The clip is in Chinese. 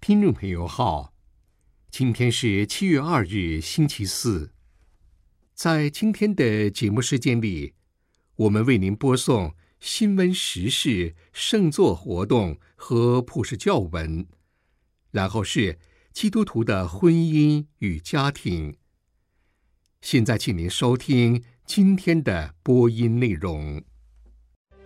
听众朋友好，今天是7月2日，星期四。在今天的节目时间里，我们为您播送新闻时事、圣座活动和普世教文，然后是基督徒的婚姻与家庭。现在请您收听今天的播音内容。